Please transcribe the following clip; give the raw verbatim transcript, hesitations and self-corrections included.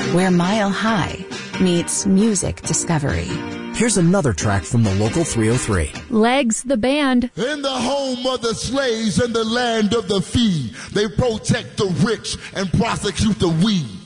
where Mile High meets music discovery. Here's another track from the local three oh three. Legs the band. In the home of the slaves and the land of the free, they protect the rich and prosecute the weak.